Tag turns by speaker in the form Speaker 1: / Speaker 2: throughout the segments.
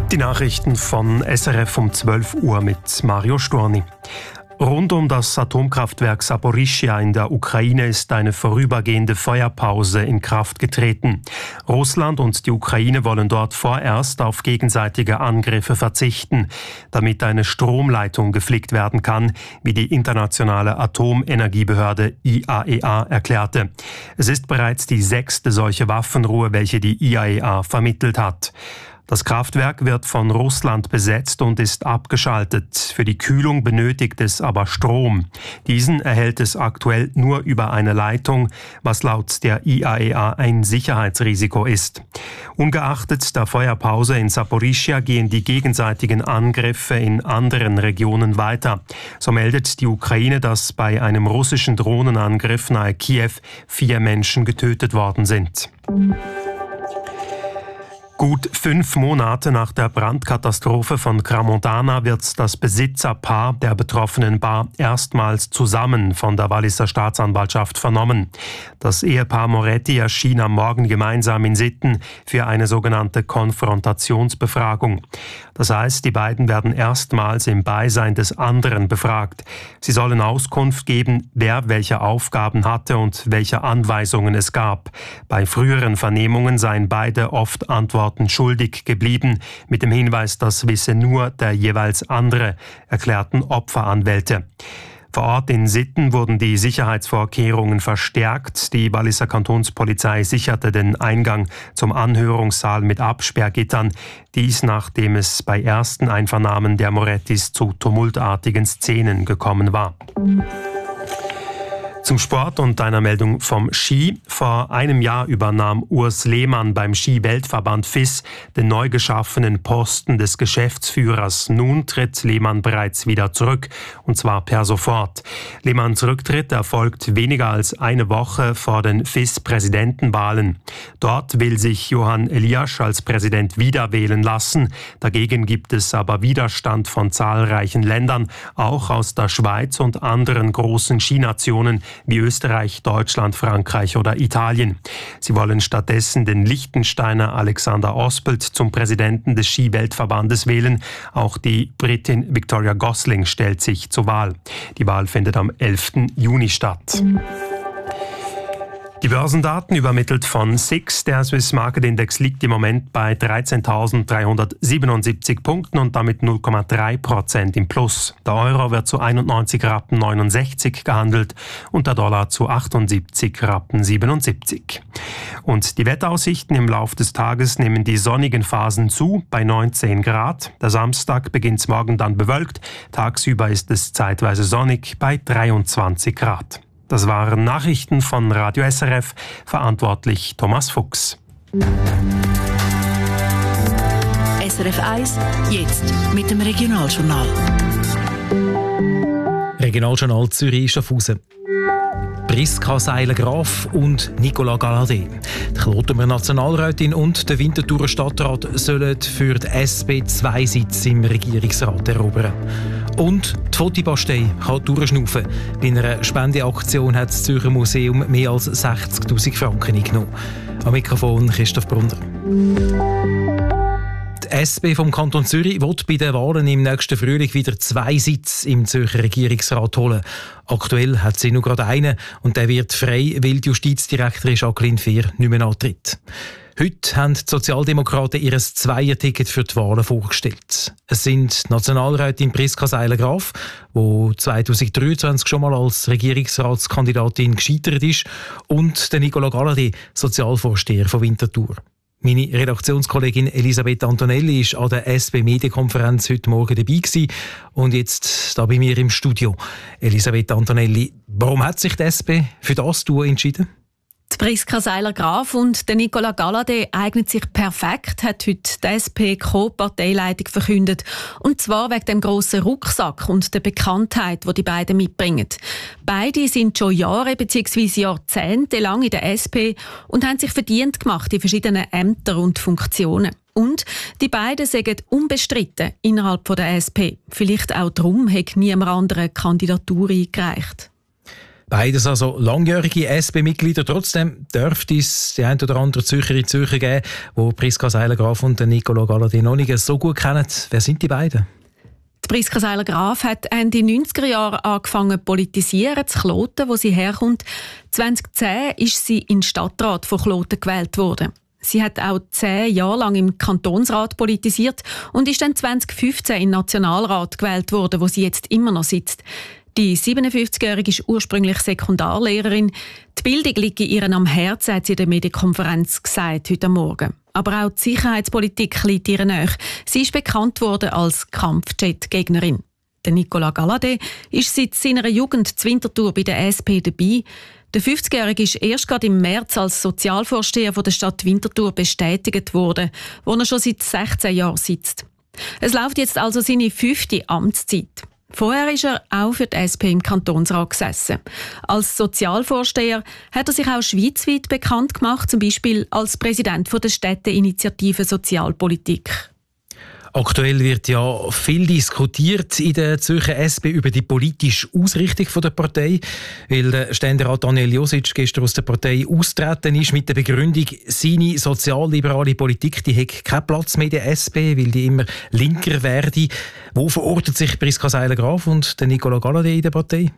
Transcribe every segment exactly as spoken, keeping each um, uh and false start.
Speaker 1: Die Nachrichten von S R F um zwölf Uhr mit Mario Storni. Rund um das Atomkraftwerk Saporischschja in der Ukraine ist eine vorübergehende Feuerpause in Kraft getreten. Russland und die Ukraine wollen dort vorerst auf gegenseitige Angriffe verzichten, damit eine Stromleitung geflickt werden kann, wie die internationale Atomenergiebehörde I A E A erklärte. Es ist bereits die sechste solche Waffenruhe, welche die I A E A vermittelt hat. Das Kraftwerk wird von Russland besetzt und ist abgeschaltet. Für die Kühlung benötigt es aber Strom. Diesen erhält es aktuell nur über eine Leitung, was laut der I A E A ein Sicherheitsrisiko ist. Ungeachtet der Feuerpause in Saporischschja gehen die gegenseitigen Angriffe in anderen Regionen weiter. So meldet die Ukraine, dass bei einem russischen Drohnenangriff nahe Kiew vier Menschen getötet worden sind. Gut fünf Monate nach der Brandkatastrophe von Crans-Montana wird das Besitzerpaar der betroffenen Bar erstmals zusammen von der Walliser Staatsanwaltschaft vernommen. Das Ehepaar Moretti erschien am Morgen gemeinsam in Sitten für eine sogenannte Konfrontationsbefragung. Das heißt, die beiden werden erstmals im Beisein des anderen befragt. Sie sollen Auskunft geben, wer welche Aufgaben hatte und welche Anweisungen es gab. Bei früheren Vernehmungen seien beide oft Antworten schuldig geblieben, mit dem Hinweis, das wisse nur der jeweils andere, erklärten Opferanwälte. Vor Ort in Sitten wurden die Sicherheitsvorkehrungen verstärkt. Die Walliser Kantonspolizei sicherte den Eingang zum Anhörungssaal mit Absperrgittern. Dies, nachdem es bei ersten Einvernahmen der Morettis zu tumultartigen Szenen gekommen war. Zum Sport und einer Meldung vom Ski. Vor einem Jahr übernahm Urs Lehmann beim Ski-Weltverband F I S den neu geschaffenen Posten des Geschäftsführers. Nun tritt Lehmann bereits wieder zurück, und zwar per sofort. Lehmanns Rücktritt erfolgt weniger als eine Woche vor den F I S-Präsidentenwahlen. Dort will sich Johann Eliasch als Präsident wieder wählen lassen. Dagegen gibt es aber Widerstand von zahlreichen Ländern, auch aus der Schweiz und anderen großen Skinationen, wie Österreich, Deutschland, Frankreich oder Italien. Sie wollen stattdessen den Liechtensteiner Alexander Ospelt zum Präsidenten des Ski-Weltverbandes wählen. Auch die Britin Victoria Gosling stellt sich zur Wahl. Die Wahl findet am elften Juni statt. Die Börsendaten übermittelt von S I X. Der Swiss Market Index liegt im Moment bei dreizehntausenddreihundertsiebenundsiebzig Punkten und damit null Komma drei Prozent im Plus. Der Euro wird zu einundneunzig Rappen neunundsechzig gehandelt und der Dollar zu achtundsiebzig Rappen siebenundsiebzig. Und die Wetteraussichten im Laufe des Tages nehmen die sonnigen Phasen zu bei neunzehn Grad. Der Samstag beginnt morgen dann bewölkt. Tagsüber ist es zeitweise sonnig bei dreiundzwanzig Grad. Das waren Nachrichten von Radio S R F, verantwortlich Thomas Fuchs.
Speaker 2: S R F eins, jetzt mit dem Regionaljournal.
Speaker 3: Regionaljournal Zürich-Schaffhausen. Priska Seiler-Graf und Nicola Galladay. Die Klotenmer Nationalrätin und der Winterthurer Stadtrat sollen für die S P zwei Sitze im Regierungsrat erobern. Und die Fotopastei kann durchschnaufen. Bei einer Spendeaktion hat das Zürcher Museum mehr als sechzigtausend Franken eingenommen. Am Mikrofon Christoph Brunner. Die S P vom Kanton Zürich will bei den Wahlen im nächsten Frühling wieder zwei Sitze im Zürcher Regierungsrat holen. Aktuell hat sie nur gerade einen und der wird frei, weil die Justizdirektorin Jacqueline Fehr nicht mehr antritt. Heute haben die Sozialdemokraten ihr Zweier-Ticket für die Wahlen vorgestellt. Es sind die Nationalrätin Priska Seiler-Graf, die zweitausenddreiundzwanzig schon mal als Regierungsratskandidatin gescheitert ist, und der Nicola Galladay, Sozialvorsteher von Winterthur. Meine Redaktionskollegin Elisabeth Antonelli war an der S P-Medienkonferenz heute Morgen dabei gewesen und jetzt da bei mir im Studio. Elisabeth Antonelli, warum hat sich die S P für das Duo entschieden?
Speaker 4: Die Priska Seiler-Graf und der Nicola Galladay eignen sich perfekt, hat heute die S P Co-Parteileitung verkündet. Und zwar wegen dem grossen Rucksack und der Bekanntheit, die die beiden mitbringen. Beide sind schon Jahre bzw. Jahrzehnte lang in der S P und haben sich verdient gemacht in verschiedenen Ämtern und Funktionen. Und die beiden sind unbestritten innerhalb der S P. Vielleicht auch darum hat niemand andere Kandidatur eingereicht.
Speaker 3: Beides also langjährige S P-Mitglieder. Trotzdem dürfte es die ein oder andere Zürcherin Zürcher geben, die Priska Seiler-Graf und Nicola Galladay noch nicht so gut kennen. Wer sind die beiden?
Speaker 4: Die Priska Seiler-Graf hat Ende neunziger Jahre angefangen zu politisieren, zu Kloten, wo sie herkommt. zweitausendzehn ist sie in den Stadtrat von Kloten gewählt worden. Sie hat auch zehn Jahre lang im Kantonsrat politisiert und ist dann zweitausendfünfzehn in den Nationalrat gewählt worden, wo sie jetzt immer noch sitzt. Die siebenundfünfzigjährige ist ursprünglich Sekundarlehrerin. Die Bildung liegt ihr am Herzen, hat sie in der Medienkonferenz gesagt heute Morgen. Aber auch die Sicherheitspolitik liegt ihr nahe. Sie ist bekannt worden als Kampfjet-Gegnerin. Der Nicola Galladay ist seit seiner Jugend zu Winterthur bei der S P dabei. Der fünfzigjährige ist erst gerade im März als Sozialvorsteher von der Stadt Winterthur bestätigt worden, wo er schon seit sechzehn Jahren sitzt. Es läuft jetzt also seine fünfte Amtszeit. Vorher ist er auch für die S P im Kantonsrat gesessen. Als Sozialvorsteher hat er sich auch schweizweit bekannt gemacht, zum Beispiel als Präsident der Städteinitiative Sozialpolitik.
Speaker 3: Aktuell wird ja viel diskutiert in der Zürcher S P über die politische Ausrichtung der Partei, weil der Ständerat Daniel Josic gestern aus der Partei austreten ist mit der Begründung, seine sozialliberale Politik die hätte keinen Platz mehr in der S P, weil die immer linker werde. Wo verortet sich Priska Seiler-Graf und der Nicola Galladay in der Partei?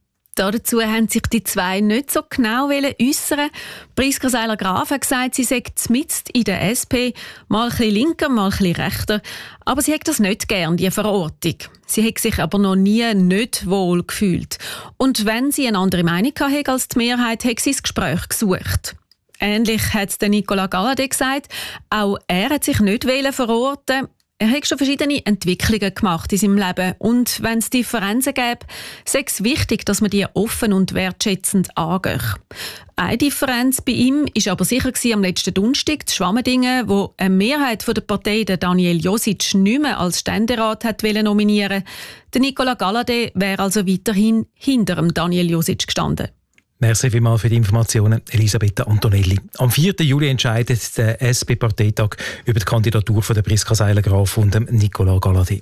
Speaker 4: Dazu haben sich die zwei nicht so genau äußern. Priska Seiler-Graf hat gesagt, sie sei mitten in der S P, mal ein bisschen linker, mal ein bisschen rechter. Aber sie hätte das nicht gern, die Verortung. Sie hätte sich aber noch nie nicht wohl gefühlt. Und wenn sie eine andere Meinung hatte als die Mehrheit, hat sie das Gespräch gesucht. Ähnlich hat der Nicola Galladay gesagt, auch er hat sich nicht verorten. Er hat schon verschiedene Entwicklungen gemacht in seinem Leben und wenn es Differenzen gäbe, sei es wichtig, dass man die offen und wertschätzend angeht. Eine Differenz bei ihm war aber sicher am letzten Donnerstag, das Schwammendingen, wo eine Mehrheit der Partei den Daniel Josic nicht mehr als Ständerat hat nominieren. Der Nicola Galladay wäre also weiterhin hinter dem Daniel Josic gestanden.
Speaker 3: Merci vielmals für die Informationen, Elisabetta Antonelli. Am vierten Juli entscheidet der S P-Parteitag über die Kandidatur von der Priska Seiler-Graf und dem Nicola Galladay.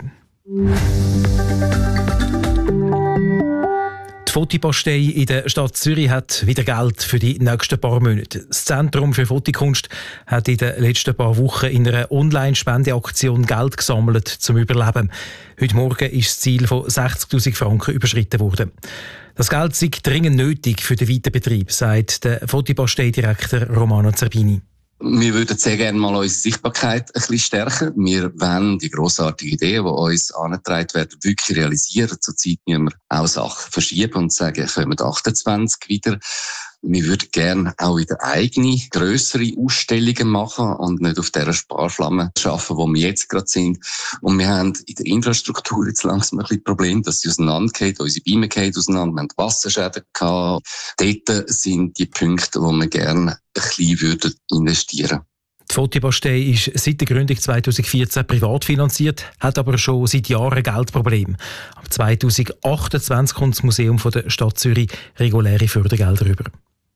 Speaker 3: Die Fotopastei in der Stadt Zürich hat wieder Geld für die nächsten paar Monate. Das Zentrum für Fotokunst hat in den letzten paar Wochen in einer Online-Spendeaktion Geld gesammelt zum Überleben. Heute Morgen ist das Ziel von sechzigtausend Franken überschritten worden. Das Geld sei dringend nötig für den Weiterbetrieb, sagt der Fotopastei-Direktor Romano Zerbini.
Speaker 5: Wir würden sehr gerne mal unsere Sichtbarkeit ein bisschen stärken. Wir wollen die grossartigen Ideen, die uns angetragen werden, wirklich realisieren. Zurzeit müssen wir auch Sachen verschieben und sagen, kommen achtundzwanzig wieder. Wir würden gerne auch wieder eigene, grössere Ausstellungen machen und nicht auf dieser Sparflamme arbeiten, wo wir jetzt gerade sind. Und wir haben in der Infrastruktur jetzt langsam ein bisschen Problem, dass sie auseinandergeht, unsere Beamer geht auseinander, wir haben Wasserschäden gehabt. Dort sind die Punkte, wo wir gerne ein bisschen würden investieren.
Speaker 3: Die Fotopastei ist seit der Gründung zweitausendvierzehn privat finanziert, hat aber schon seit Jahren Geldprobleme. Ab zweitausendachtundzwanzig kommt das Museum der Stadt Zürich reguläre Fördergelder über.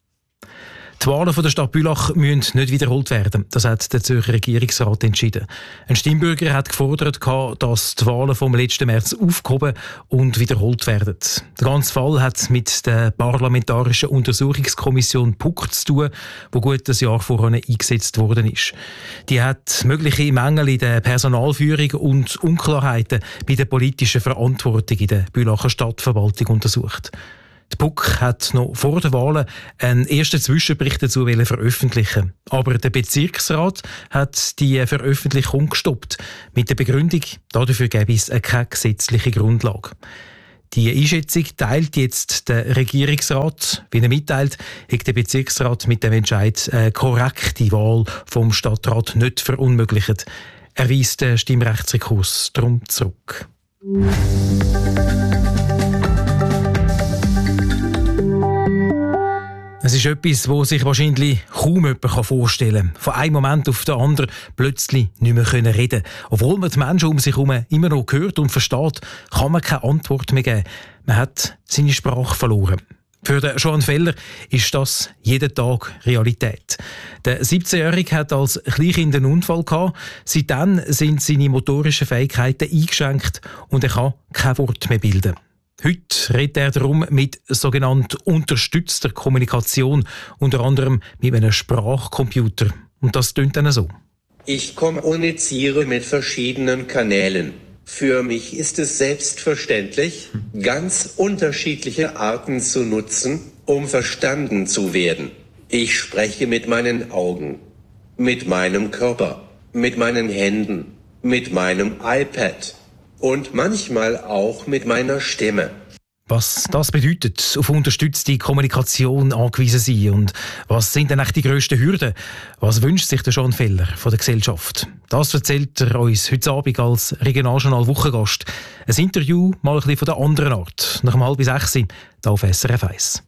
Speaker 3: Die Wahlen von der Stadt Bülach müssen nicht wiederholt werden. Das hat der Zürcher Regierungsrat entschieden. Ein Stimmbürger hat gefordert, dass die Wahlen vom letzten März aufgehoben und wiederholt werden. Der ganze Fall hat mit der Parlamentarischen Untersuchungskommission P U C zu tun, die gut ein Jahr vorher eingesetzt worden ist. Die hat mögliche Mängel in der Personalführung und Unklarheiten bei der politischen Verantwortung in der Bülacher Stadtverwaltung untersucht. Die P U C hat noch vor den Wahlen einen ersten Zwischenbericht dazu veröffentlichen. Aber der Bezirksrat hat die Veröffentlichung gestoppt. Mit der Begründung, dafür gäbe es keine gesetzliche Grundlage. Die Einschätzung teilt jetzt der Regierungsrat. Wie er mitteilt, hat der Bezirksrat mit dem Entscheid eine korrekte Wahl vom Stadtrat nicht verunmöglicht. Er weist den Stimmrechtsrekurs darum zurück. Es ist etwas, das sich wahrscheinlich kaum jemand vorstellen kann. Von einem Moment auf den anderen plötzlich nicht mehr reden können. Obwohl man die Menschen um sich herum immer noch hört und versteht, kann man keine Antwort mehr geben. Man hat seine Sprache verloren. Für den Johann Feller ist das jeden Tag Realität. Der siebzehnjährige hat als Kleinkind einen Unfall gehabt. Seitdem sind seine motorischen Fähigkeiten eingeschränkt und er kann kein Wort mehr bilden. Heute redet er darum mit sogenannter unterstützter Kommunikation, unter anderem mit einem Sprachcomputer. Und das tönt dann so.
Speaker 6: Ich kommuniziere mit verschiedenen Kanälen. Für mich ist es selbstverständlich, ganz unterschiedliche Arten zu nutzen, um verstanden zu werden. Ich spreche mit meinen Augen, mit meinem Körper, mit meinen Händen, mit meinem iPad und manchmal auch mit meiner Stimme.
Speaker 3: Was das bedeutet, auf unterstützte Kommunikation angewiesen sein und was sind denn die grössten Hürden? Was wünscht sich der Jean Feller von der Gesellschaft? Das erzählt er uns heute Abend als Regionaljournal-Wochengast. Ein Interview mal ein bisschen von der anderen Art, nach um halb sechs hier auf S R F eins.